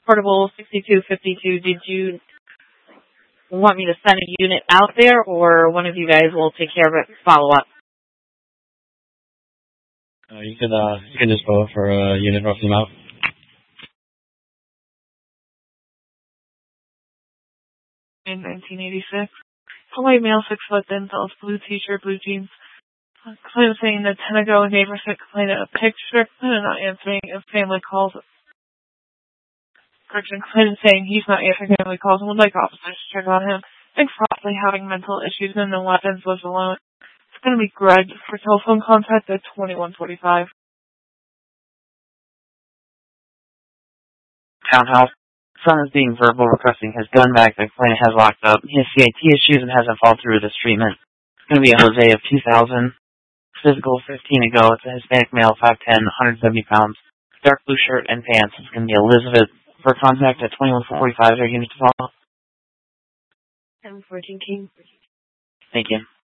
Portable 6252. Did you want me to send a unit out there, or one of you guys will take care of it, follow up? You can just go for a unit roughly them out. In 1986. Hawaii male, 6 foot, dental, blue t-shirt, blue jeans. Complaint saying that Tenego and neighbors had complained of a picture and not answering if family calls. Correction, complaint saying he's not answering family calls and would like officers to check on him. Thanks for possibly having mental issues and no weapons, lives alone. It's going to be Greg for telephone contact at 2145. Townhouse. Son is being verbal, requesting his gun back. The complainant has locked up. He has CIT issues and hasn't followed through with his treatment. It's going to be a Jose of 2000. Physical 15 ago. It's a Hispanic male, 5'10", 170 pounds. Dark blue shirt and pants. It's going to be Elizabeth for contact at 2145. Their unit to follow. 714 King. Thank you.